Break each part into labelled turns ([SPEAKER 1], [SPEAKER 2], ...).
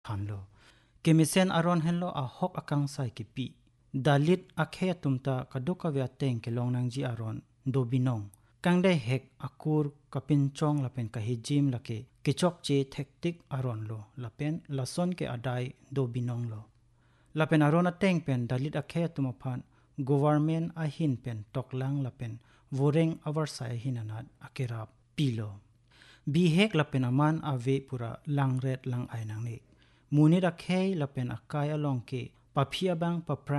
[SPEAKER 1] thanlo kemisen aron henlo a hok akang sai ki pi dalit akhe tumta kaduka vya teng ke longnang ji aron dobinong kangdai hek akur kapin chong lapen ka hijim lake kichok che thektik aron lo lapen lason ke adai dobinong lo lapen aron ateng pen dalit akhe tumaphan government ahin pen toklang lapen voreng avarsai hinanat akerap pilo bihek lapen aman ave pura langret lang ainang ne munit akhei lapen akai along ke paphia bang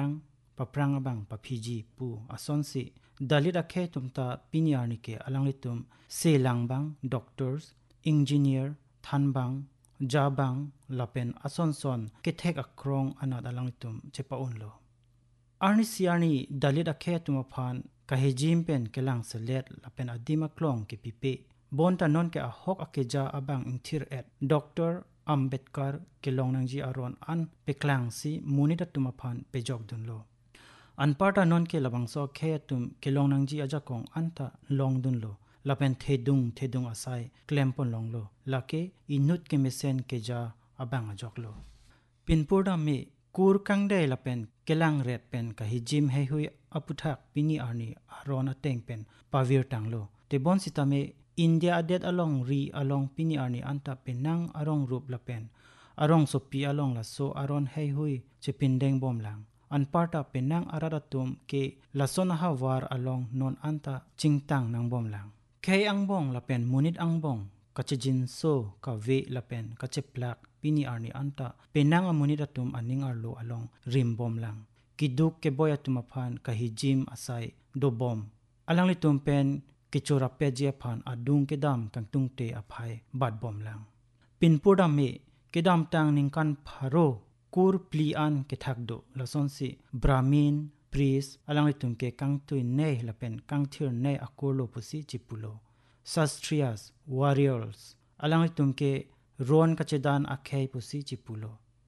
[SPEAKER 1] paprang abang paphiji pu asonsi dalit akhei tumta pinyarni ke alanglitum selang bang doctors engineer thanbang jabang lapen asonson kethek akrong anat alanglitum chepaun lo arni siarni dalit akhei tumaphan kahejim pen kelang selet lapen adima klong ke pipe bonta non ke ahok akeja abang ingthir et Dr. Ambedkar kelongnangji aron an peklang si munita tumaphan pejok dunlo anparta non ke labangso khe tum kelongnangji ajakong anta longdunlo lapen thedung asai klempon longlo lake inut ke mesen keja abang ajoklo pinpurda me kur kangde lapen kelang ret pen ka hijim hehui aputhak pini arni aron ateng pen pavir tanglo tebon sitame India adet along pini arni anta penang arong rup lapen arong sopi along laso aron hei hui chepindeng bomlang anparta penang aradatum ke lason hawar along non anta chingtang nang bomlang kei angbong lapen munit angbong kachejin so ka ve lapen kacheplak pini arni anta penang amunit atum aning arlo along rim bomlang kiduk ke boya tumaphan kahijim asai do bom alangli tumpen kichora pejia phan adung kedam kangtung te aphai bad bomlang pinpurda me kedam tang ningkan pharo kur plian ke thakdo lasonsi brahmin priest alanglitum ke kangtui nei lapen kangthir nei akurlo pusi chipulo sastriyas warriors alanglitum ke ron kachedan akhei pusi chipulo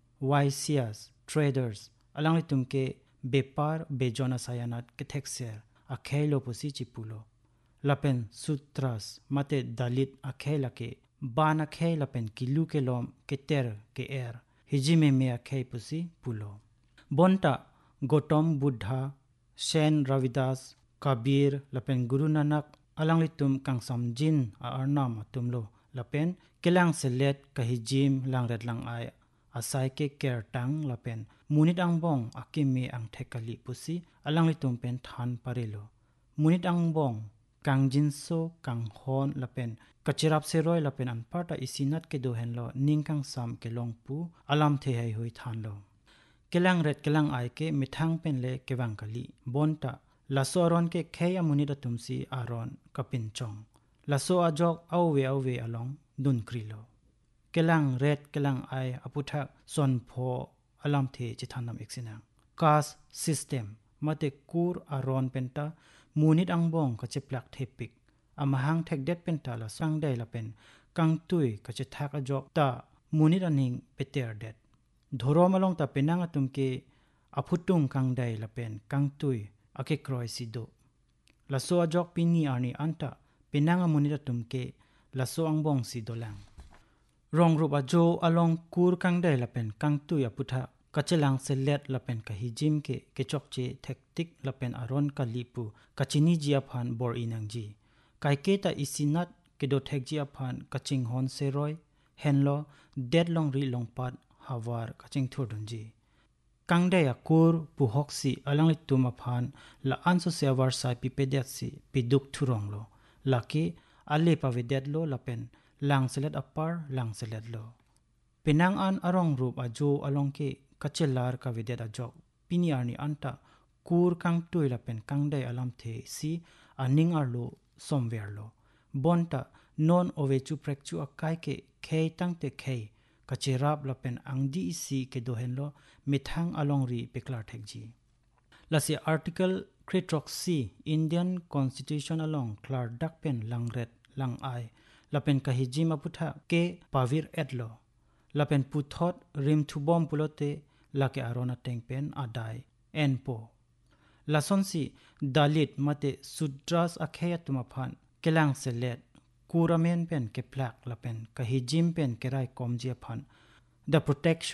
[SPEAKER 1] waisias traders alanglitum ke bepar bejona sayanat ke thekser akhei lo pusi chipulo lapen sutras mate dalit akhei lake ban akhei lapen kilu ke lom keter ke er hijime me akhei pusi pulo bonta Gautam Buddha Sen Ravidas Kabir lapen Guru Nanak alanglitum kangsamjin a arnam atumlo lapen kelang selet kahijim langret lang ai asai ke kertang lapen munit angbong akime ang thekali pusi alanglitum pen than parelo munit angbong kangjin so kanghon lapen kachirap seroi lapen anparta isinat ke dohenlo ningkang sam ke longpu alam the hai hoi thanlo kelang ret kelang ai ke mithang pen le kewang kali bonta laso aron ke kheya munida tumsi aron kapin chong laso ajok awe along dun krilo kelang ret kelang ai aputha sonpho alam the chithanam exina kas system mate kur aron penta munit angbong kacheplak thepik amahang thekdet penta la sangdai la pen kangtui kachethak ajok ta munit aning peter det dhoro malong ta penang atumke aphutung kangdai la pen kangtui ake kroi sido laso ajok pini arni anta penang munit atumke laso angbong sidolang rong rup ajo along kur kangdai la pen kangtui aputha kachelang selet lapen kahijim ke kechokche thektik lapen aron kalipu kachini ji aphan bor inangji kaike ta isinat kedo thekji aphan kaching hon seroi henlo deadlong ri longpat hawar kaching thurdunji kangdai akur puhoksi alanglitum aphan la anso sewar sai pipedet si piduk thuronglo laki ale pavedet lo lapen lang selet apar lang selet lo penang an arong rup ajo alongke kachelar ka vedet ajok piniarni anta kur kangtui lapen kangdai alam the si aning arlo somverlo bonta non ovechu prekchu akai ke khei tangte khei kacherap lapen angdi si ke dohenlo mithang alongri peklar thekji lasi article kretroxi Indian Constitution along klar dakpen langret lang ai lapen kahijim aputha ke pavir edlo lapen puthot rim thubom pulote lake arona tengpen adai enpo lasonsi dalit mate sudras akhaya tumaphan kelang selet kuramen pen keplak lapen kahijim pen kerai komji phan the protection